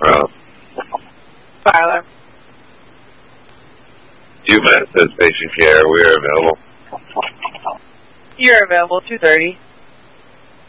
Tyler. UMass says patient care. We are available. You're available 2:30.